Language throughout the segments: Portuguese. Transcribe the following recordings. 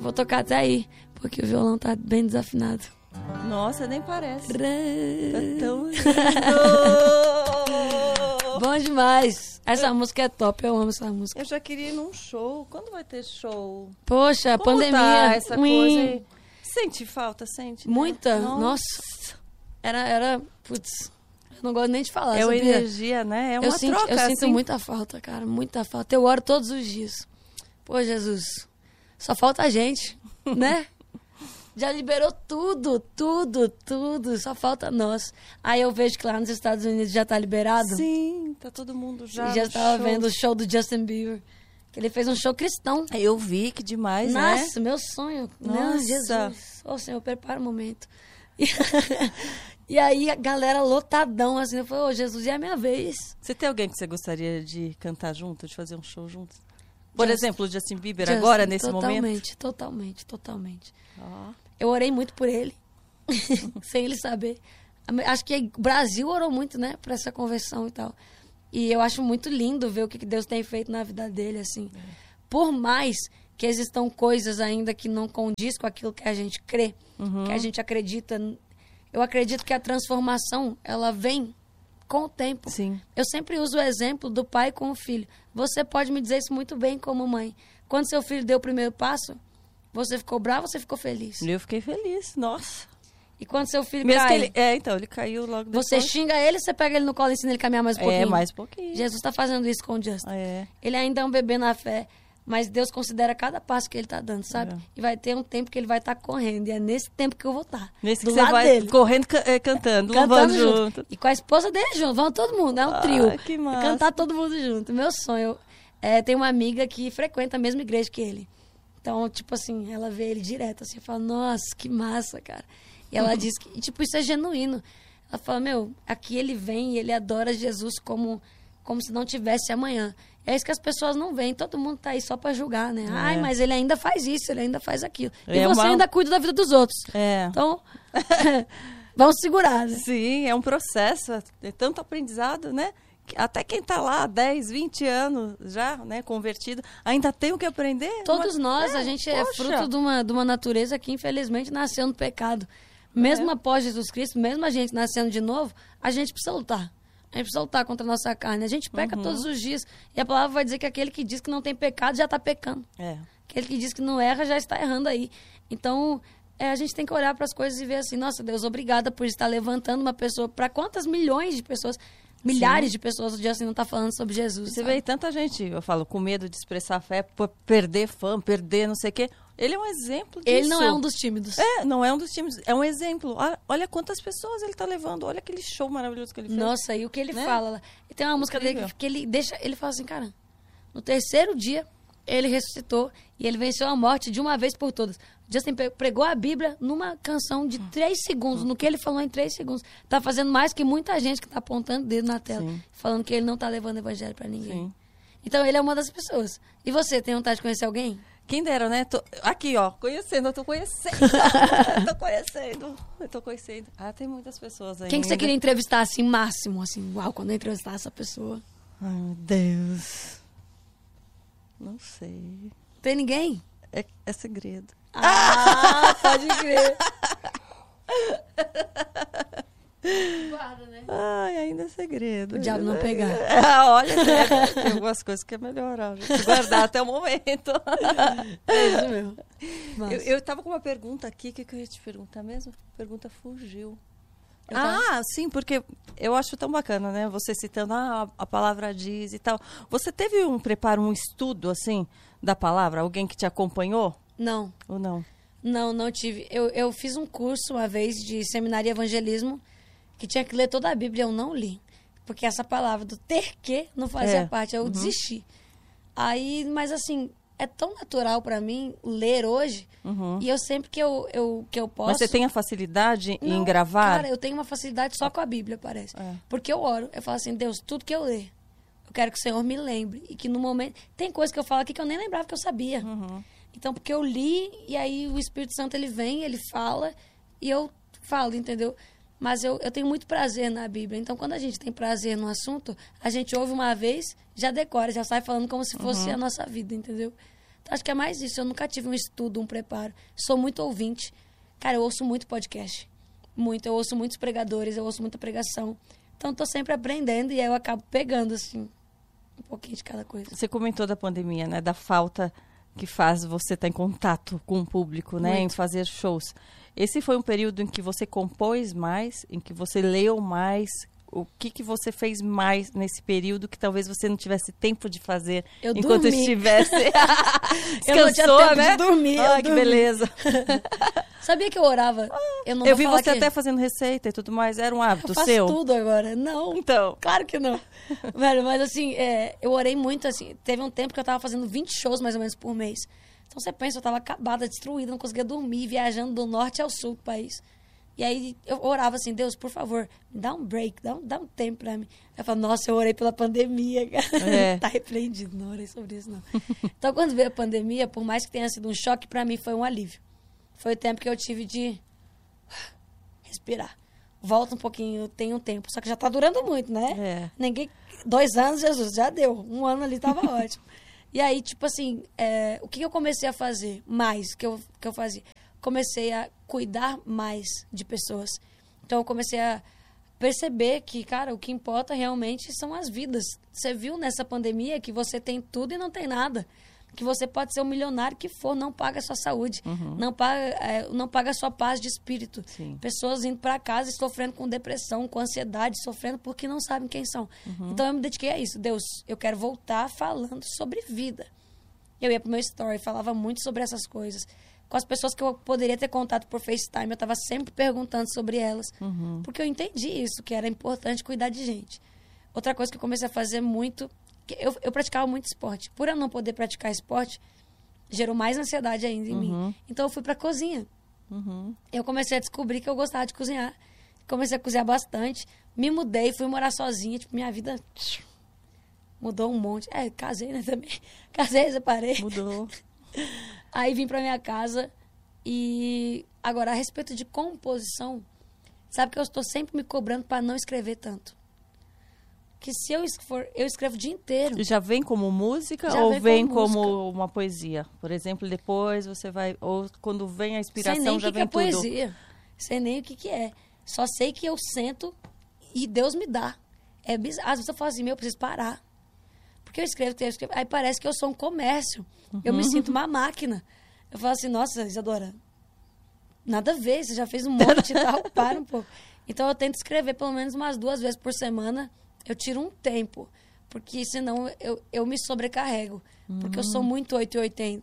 vou tocar até aí, porque o violão tá bem desafinado. Nossa, nem parece. Tá tão lindo! Bom demais. Essa música é top, eu amo essa música. Eu já queria ir num show. Quando vai ter show? Poxa, Como pandemia. tá essa coisa aí? Sente falta, sente? Né? Muita. Nossa. Era, putz, eu não gosto nem de falar. É uma sabia? energia, né? É uma eu troca, Eu sinto assim. muita falta, cara, muita falta. Eu oro todos os dias. Pô, Jesus, só falta a gente, né? Já liberou tudo, só falta nós. Aí eu vejo que lá nos Estados Unidos já tá liberado. Sim, tá todo mundo já. Já estava vendo o show do Justin Bieber. Que ele fez um show cristão. Eu vi, que demais, né? Nossa, meu sonho. Nossa. Meu Jesus. Ô, Senhor, prepara o momento. E aí a galera lotadão, assim. Eu falei, ô, Jesus, e é a minha vez. Você tem alguém que você gostaria de cantar junto, de fazer um show juntos? Por exemplo, o Justin Bieber, Justin, agora, nesse momento? Totalmente. Oh. Eu orei muito por ele, sem ele saber. Acho que o Brasil orou muito, né, pra essa conversão e tal. E eu acho muito lindo ver o que Deus tem feito na vida dele, assim. Por mais que existam coisas ainda que não condiz com aquilo que a gente crê, que a gente acredita. Eu acredito que a transformação, ela vem com o tempo. Sim. Eu sempre uso o exemplo do pai com o filho. Você pode me dizer isso muito bem como mãe. Quando seu filho deu o primeiro passo, você ficou bravo ou você ficou feliz? Eu fiquei feliz, nossa. E quando seu filho Mesmo cai, que ele, ele caiu logo depois. você xinga ele, você pega ele no colo e ensina ele a caminhar mais um pouquinho? É, mais um pouquinho. Jesus está fazendo isso com o Justin. É. Ele ainda é um bebê na fé, mas Deus considera cada passo que ele está dando, sabe? É. E vai ter um tempo que ele vai estar correndo, e é nesse tempo que eu vou estar. Nesse do que você lado vai dele. correndo, cantando, louvando junto. E com a esposa dele junto, vamos todo mundo, é um trio. Que massa. Cantar todo mundo junto. Meu sonho. Tem uma amiga que frequenta a mesma igreja que ele. Então, tipo assim, ela vê ele direto, assim, fala, nossa, que massa, cara. E ela diz que, tipo, isso é genuíno. Ela fala, aqui ele vem e ele adora Jesus como se não tivesse amanhã. É isso que as pessoas não veem. Todo mundo tá aí só pra julgar, né? Ai, mas ele ainda faz isso, ele ainda faz aquilo. E você ainda cuida da vida dos outros. É. Então, vamos segurar, né? Sim, é um processo, é tanto aprendizado, né? Até quem está lá há 10, 20 anos já, né, convertido, ainda tem o que aprender. Todos nós, a gente é fruto de uma natureza que, infelizmente, nasceu no pecado. Mesmo após Jesus Cristo, mesmo a gente nascendo de novo, a gente precisa lutar. A gente precisa lutar contra a nossa carne. A gente peca todos os dias. E a palavra vai dizer que aquele que diz que não tem pecado já está pecando. Aquele que diz que não erra já está errando aí. Então, a gente tem que olhar para as coisas e ver assim, nossa, Deus, obrigada por estar levantando uma pessoa. Para quantas milhões de pessoas... Milhares de pessoas o dia assim não tá falando sobre Jesus. Você vê tanta gente, eu falo, com medo de expressar fé, perder fã, perder não sei o quê. Ele é um exemplo disso. Ele não é um dos tímidos. Não é um dos tímidos. É um exemplo. Olha quantas pessoas ele tá levando. Olha aquele show maravilhoso que ele fez. Nossa, e o que ele fala lá. E tem uma música dele que ele fala assim, cara, no terceiro dia ele ressuscitou e ele venceu a morte de uma vez por todas. Justin pregou a Bíblia numa canção de 3 segundos, no que ele falou em 3 segundos. Tá fazendo mais que muita gente que tá apontando o dedo na tela, falando que ele não tá levando o evangelho pra ninguém. Sim. Então ele é uma das pessoas. E você, tem vontade de conhecer alguém? Quem dera, né? Aqui, ó, conhecendo, eu tô conhecendo. Eu tô conhecendo. Tem muitas pessoas aí. Quem que você queria entrevistar, assim, máximo, assim, uau, quando eu entrevistar essa pessoa? Ai, meu Deus. Não sei. Tem ninguém? É segredo. Pode crer. Guarda, né? Ainda é segredo. O diabo não pegar. Olha, tem algumas coisas que é melhor a gente guardar até o momento. É isso mesmo. Eu tava com uma pergunta aqui, o que eu ia te perguntar mesmo? A pergunta fugiu. Sim, porque eu acho tão bacana, né? Você citando, a palavra diz e tal. Você teve um preparo, um estudo, assim, da palavra? Alguém que te acompanhou? Não. Ou não? Não tive. Eu fiz um curso uma vez de seminário e evangelismo que tinha que ler toda a Bíblia. Eu não li. Porque essa palavra do ter que não fazia parte. Eu desisti. Mas assim, é tão natural para mim ler hoje. E eu sempre que eu posso... Mas você tem a facilidade em gravar? Cara, eu tenho uma facilidade só com a Bíblia, parece. Porque eu oro. Eu falo assim, Deus, tudo que eu ler, eu quero que o Senhor me lembre. E que no momento... Tem coisa que eu falo aqui que eu nem lembrava que eu sabia. Então, porque eu li, e aí o Espírito Santo, ele vem, ele fala, e eu falo, entendeu? Mas eu tenho muito prazer na Bíblia. Então, quando a gente tem prazer no assunto, a gente ouve uma vez, já decora, já sai falando como se fosse a nossa vida, entendeu? Então, acho que é mais isso. Eu nunca tive um estudo, um preparo. Sou muito ouvinte. Cara, eu ouço muito podcast. Muito. Eu ouço muitos pregadores, eu ouço muita pregação. Então, tô sempre aprendendo e aí eu acabo pegando, assim, um pouquinho de cada coisa. Você comentou da pandemia, né? Da falta que faz você estar em contato com o público, né? Em fazer shows. Esse foi um período em que você compôs mais, em que você leu mais. O que você fez mais nesse período que talvez você não tivesse tempo de fazer enquanto dormi. estivesse? Eu não tinha tempo, né? De dormir. Ah, que beleza. Sabia que eu orava? Eu vi você até fazendo receita e tudo mais. Era um hábito seu? Eu faço tudo agora. Não. Então. Claro que não. Velho, mas assim, eu orei muito, assim. Teve um tempo que eu tava fazendo 20 shows mais ou menos por mês. Então você pensa, eu tava acabada, destruída, não conseguia dormir, viajando do norte ao sul do país. E aí eu orava assim, Deus, por favor, me dá um break, dá um tempo pra mim. Eu falava, nossa, eu orei pela pandemia, cara. Tá repreendido, não orei sobre isso, não. Então, quando veio a pandemia, por mais que tenha sido um choque, pra mim foi um alívio. Foi o tempo que eu tive de respirar. Volta um pouquinho, tem um tempo. Só que já tá durando muito, né? 2 anos, Jesus, já deu. 1 ano ali tava ótimo. E aí, tipo assim, o que eu comecei a fazer mais que eu fazia? Comecei a cuidar mais de pessoas. Então, eu comecei a perceber que, cara, o que importa realmente são as vidas. Você viu nessa pandemia que você tem tudo e não tem nada. Que você pode ser o milionário que for, não paga a sua saúde, não paga a sua paz de espírito. Sim. Pessoas indo para casa e sofrendo com depressão, com ansiedade, sofrendo porque não sabem quem são. Então, eu me dediquei a isso. Deus, eu quero voltar falando sobre vida. Eu ia pro meu story, falava muito sobre essas coisas. Com as pessoas que eu poderia ter contato por FaceTime, eu estava sempre perguntando sobre elas. Porque eu entendi isso, que era importante cuidar de gente. Outra coisa que eu comecei a fazer muito... Eu praticava muito esporte. Por eu não poder praticar esporte, gerou mais ansiedade ainda em mim. Então, eu fui pra cozinha. Eu comecei a descobrir que eu gostava de cozinhar. Comecei a cozinhar bastante. Me mudei, fui morar sozinha. Tipo, minha vida mudou um monte. Casei, né, também. Casei, separei. Mudou. Aí vim pra minha casa e... Agora, a respeito de composição, sabe que eu estou sempre me cobrando para não escrever tanto. Que se eu escrevo o dia inteiro... Já vem como música ou vem como uma poesia? Por exemplo, depois você vai... Ou quando vem a inspiração já vem tudo? Sei nem o que é poesia. Sei nem o que é. Só sei que eu sento e Deus me dá. Às vezes eu falo assim, eu preciso parar. Porque eu escrevo. Aí parece que eu sou um comércio. Eu me sinto uma máquina. Eu falo assim, nossa, Isadora, nada a ver, você já fez um monte e tal, para um pouco. Então eu tento escrever pelo menos umas 2 vezes por semana. Eu tiro um tempo, porque senão eu me sobrecarrego. Porque eu sou muito 8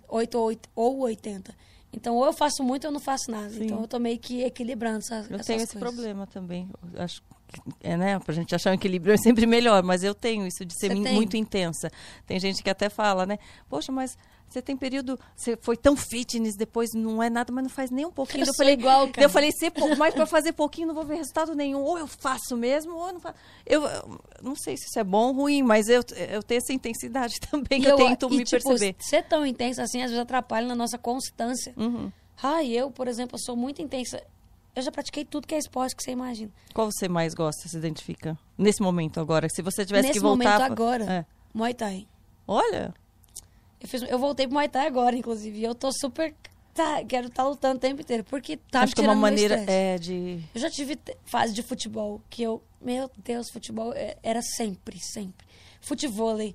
ou 80. Então, ou eu faço muito ou eu não faço nada. Sim. Então, eu tô meio que equilibrando essas coisas. Eu tenho esse problema também. Acho que, né, pra gente achar um equilíbrio é sempre melhor, mas eu tenho isso de ser muito intensa. Tem gente que até fala, né? Poxa, mas você tem período, você foi tão fitness, depois não é nada, mas não faz nem um pouquinho. Eu falei igual, cara. Eu falei, mas para fazer pouquinho não vou ver resultado nenhum. Ou eu faço mesmo, ou eu não faço. Eu não sei se isso é bom ou ruim, mas eu tenho essa intensidade também, que eu tento me perceber. Ser tão intensa assim, às vezes atrapalha na nossa constância. Eu, por exemplo, sou muito intensa. Eu já pratiquei tudo que é esporte que você imagina. Qual você mais gosta, se identifica? Nesse momento agora, se você tivesse que voltar... Nesse momento agora, Muay Thai. Olha... Eu voltei pro Muay Thai agora, inclusive. E eu tô super... quero estar lutando o tempo inteiro. Porque tá acho que é uma maneira de... Eu já tive fase de futebol que eu... Meu Deus, futebol era sempre. Futevôlei.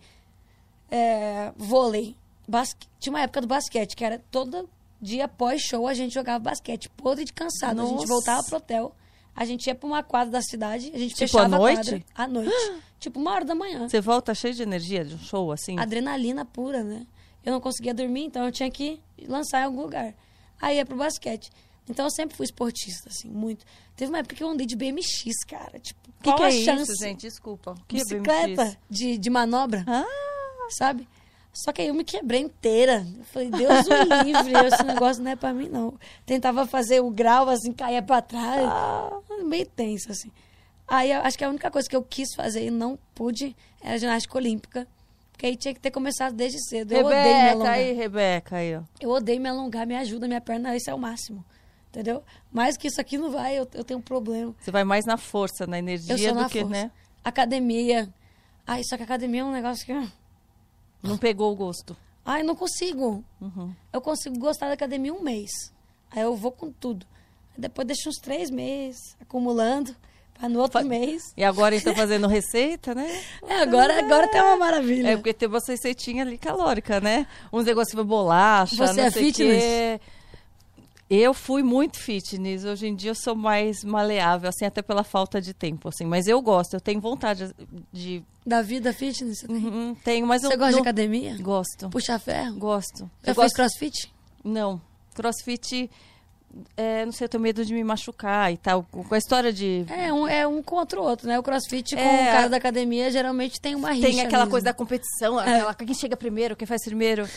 Vôlei. Tinha uma época do basquete, que era todo dia pós-show a gente jogava basquete. Podre de cansado. Nossa. A gente voltava pro hotel. A gente ia pra uma quadra da cidade. A gente fechava à noite? A quadra. À noite. Tipo, 1h da manhã. Você volta cheio de energia de um show, assim? Adrenalina pura, né? Eu não conseguia dormir, então eu tinha que lançar em algum lugar. Aí ia pro basquete. Então eu sempre fui esportista, assim, muito. Teve uma época que eu andei de BMX, cara. Tipo, qual a chance? Isso, gente? Desculpa. Bicicleta de manobra. Sabe? Só que aí eu me quebrei inteira. Eu falei, Deus o livre, esse negócio não é pra mim, não. Tentava fazer o grau, assim, caía pra trás. Meio tenso, assim. Aí eu acho que a única coisa que eu quis fazer e não pude era ginástica olímpica. Porque aí tinha que ter começado desde cedo. Eu odeio me alongar. Rebeca, aí, ó. Eu odeio me alongar, me ajuda, minha perna, isso é o máximo. Entendeu? Mais que isso aqui não vai, eu tenho um problema. Você vai mais na força, na energia do que, né? Academia. Só que a academia é um negócio que... Não pegou o gosto. Ai, não consigo. Eu consigo gostar da academia 1 mês. Aí eu vou com tudo. Depois deixo uns 3 meses acumulando para no outro mês. E agora então fazendo receita, né? Agora tem uma maravilha. É porque tem uma receitinha ali calórica, né? Uns negócios de bolacha, Você não é sei fitness? Quê. Eu fui muito fitness. Hoje em dia eu sou mais maleável, assim, até pela falta de tempo, assim. Mas eu gosto, eu tenho vontade de... Da vida fitness? Você tem? Tenho, mas Você gosta de academia? Gosto. Puxar ferro? Gosto. Já fez crossfit? Não. Crossfit, não sei, eu tenho medo de me machucar e tal. Com a história de... É um contra o outro, né? O crossfit com o cara da academia geralmente tem uma rixa. Tem aquela mesmo. coisa da competição, quem chega primeiro, quem faz primeiro.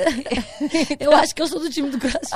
Eu acho que eu sou do time do crossfit.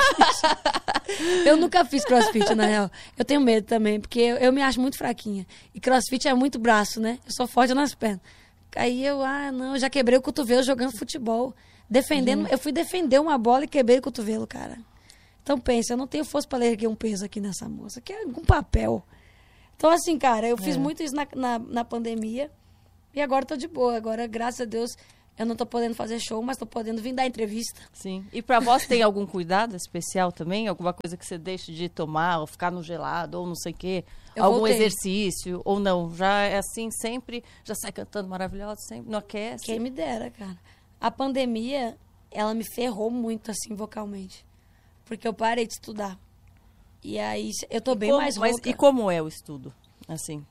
Eu nunca fiz crossfit, na real. Eu tenho medo também, porque eu me acho muito fraquinha. E crossfit é muito braço, né? Eu sou forte nas pernas. Aí eu já quebrei o cotovelo jogando futebol. Eu fui defender uma bola e quebrei o cotovelo, cara. Então pensa, eu não tenho força para erguer um peso aqui nessa moça, que é um papel. Então assim, cara, eu fiz muito isso na pandemia e agora tô de boa. Agora, graças a Deus, eu não tô podendo fazer show, mas tô podendo vir dar entrevista. Sim. E pra vós tem algum cuidado especial também? Alguma coisa que você deixa de tomar, ou ficar no gelado, ou não sei o quê? Algum exercício, ou não? Já é assim sempre? Já sai cantando maravilhosa sempre? Não aquece? Quem me dera, cara. A pandemia, ela me ferrou muito, assim, vocalmente. Porque eu parei de estudar. E aí, eu tô bem mais rouca. E como é o estudo, assim?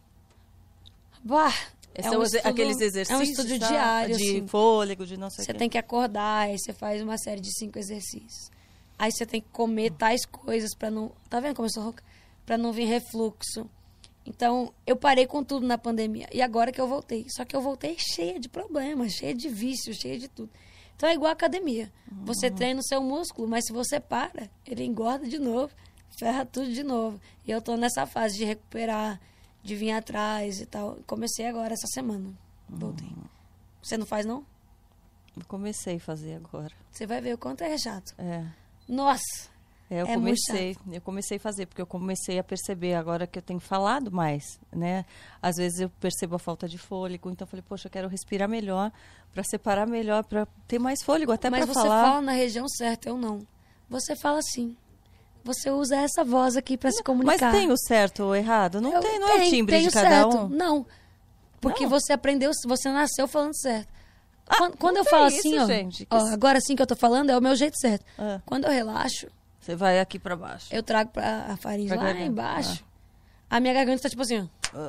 Bah, São aqueles exercícios? É um estudo diário, de assim. fôlego, de não sei o quê. Você tem que acordar, aí você faz uma série de 5 exercícios. Aí você tem que comer tais coisas pra não... Tá vendo como eu sou rouca? Pra não vir refluxo. Então, eu parei com tudo na pandemia. E agora que eu voltei. Só que eu voltei cheia de problemas, cheia de vícios, cheia de tudo. Então, é igual a academia. Você treina o seu músculo, mas se você para, ele engorda de novo, ferra tudo de novo. E eu tô nessa fase de recuperar, de vir atrás e tal. Comecei agora, essa semana. Voltei. Você não faz, não? Eu comecei a fazer agora. Você vai ver o quanto é chato. É. Nossa! Eu comecei a fazer, porque eu comecei a perceber agora que eu tenho falado mais, né? Às vezes eu percebo a falta de fôlego, então eu falei, poxa, eu quero respirar melhor, para separar melhor, para ter mais fôlego, até para falar. Mas você fala na região certa, eu não. Você fala assim. Você usa essa voz aqui para se comunicar. Mas tem o certo ou o errado? Não é o timbre de cada certo. um? Não, porque você aprendeu, você nasceu falando certo. Quando eu falo assim, gente, agora sim que eu tô falando, é o meu jeito certo. Quando eu relaxo... Você vai aqui pra baixo. Eu trago a faringe lá embaixo. A minha garganta tá tipo assim,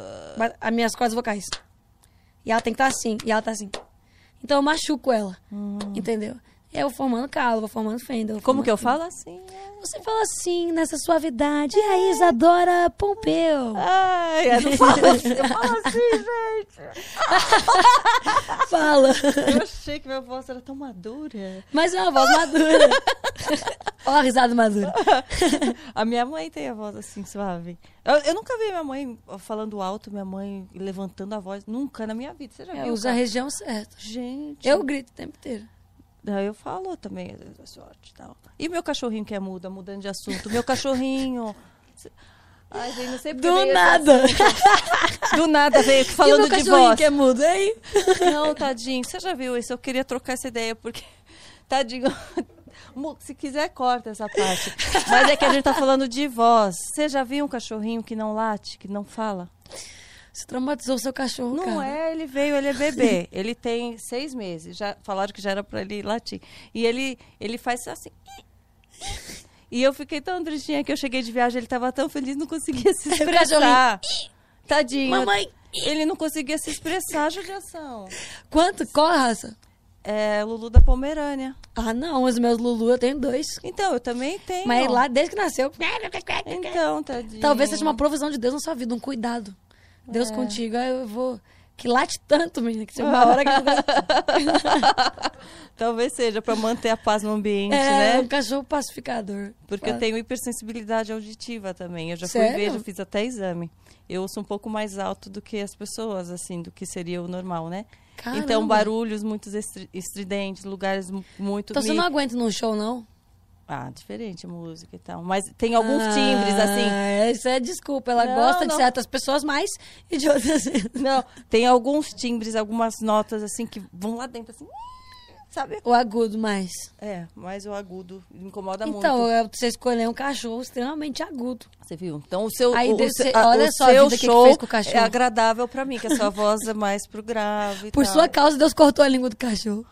as minhas cordas vocais. E ela tem que estar assim, e ela tá assim. Então eu machuco ela, entendeu? Eu vou formando calo, vou formando fenda. Como que eu falo assim? Você fala assim, nessa suavidade. E aí, Isadora Pompeu? Ai, eu não falo assim, eu falo assim, gente. Fala. Eu achei que minha voz era tão madura. Mas é uma voz madura. Olha a risada madura. A minha mãe tem a voz assim, suave. Eu nunca vi minha mãe falando alto, minha mãe levantando a voz. Nunca na minha vida. Você já viu? Usa a região certa. Gente. Eu grito o tempo inteiro. Eu falo também, sorte e tal. E meu cachorrinho que é muda, mudando de assunto. Meu cachorrinho... Ai, gente, não sei porque do nada. Do nada veio falando de voz. E meu cachorrinho que é mudo, hein? Não, tadinho. Você já viu isso? Eu queria trocar essa ideia, porque... Tadinho... Se quiser, corta essa parte. Mas é que a gente tá falando de voz. Você já viu um cachorrinho que não late, que não fala? Você traumatizou o seu cachorro, Não cara. Ele veio, ele é bebê. Ele tem 6 meses. Já falaram que já era pra ele latir. E ele faz assim. E eu fiquei tão tristinha que eu cheguei de viagem, ele tava tão feliz, não conseguia se expressar. Tadinho. Mamãe. Ele não conseguia se expressar, judiação. Qual a raça? É Lulu da Pomerânia. Ah, não, os meus Lulu eu tenho 2. Então, eu também tenho. Mas lá, desde que nasceu... Então, tadinho. Talvez seja uma provisão de Deus na sua vida, um cuidado. Deus contigo, aí eu vou... Que late tanto, menina, que se uma hora que eu... Talvez seja para manter a paz no ambiente, né? É, um cachorro pacificador. Porque eu tenho hipersensibilidade auditiva também. Eu já fui Sério? ver, já fiz até exame. Eu ouço um pouco mais alto do que as pessoas, assim, do que seria o normal, né? Caramba. Então, barulhos muito estridentes, lugares muito... Então você não aguenta num show, não? Ah, diferente música e tal. Mas tem alguns timbres, assim... Isso é desculpa. Ela gosta de certas pessoas mais e de outras... Não, tem alguns timbres, algumas notas, assim, que vão lá dentro, assim... sabe? O agudo mais. Mas o agudo incomoda muito. Então, você escolher um cachorro extremamente agudo. Você viu? Então, o seu, olha só seu a vida show que fez com o cachorro. é agradável pra mim, que a sua voz é mais pro grave e Por tal. sua causa, Deus cortou a língua do cachorro.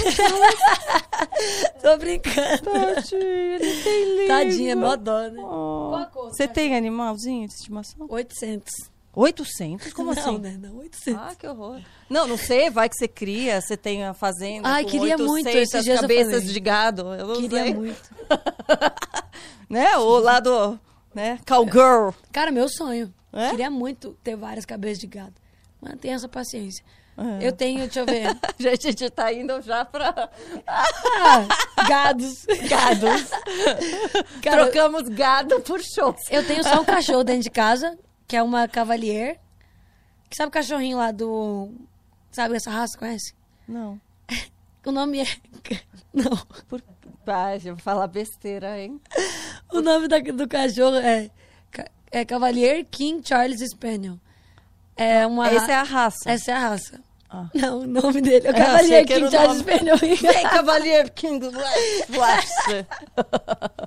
Tô brincando. Tadinha, ele tem língua. Tadinha, mó dó, né? Você tem animalzinho de estimação? 800. 800? Como não, assim? Né? Não, 800. Ah, que horror. Não sei, vai que você cria, você tem a fazenda com queria 800 muito, esses dias cabeças de gado. Eu não queria sei. muito. Né? O lado, né? Cowgirl. Cara, meu sonho. É? Queria muito ter várias cabeças de gado. Mas não tenho essa paciência. Eu tenho, deixa eu ver. A gente tá indo já pra... Gados. Cara, trocamos gado por show. Eu tenho só um cachorro dentro de casa, que é uma Cavalier. Que sabe o cachorrinho lá do... Sabe essa raça, conhece? Não. O nome é... Não. Pai, eu vou falar besteira, hein? O nome do cachorro é Cavalier King Charles Spaniel. Essa é a raça. Essa é a raça. Não, o nome dele é o Cavalier King Charles Spaniel. Vem, Cavalier King Flash.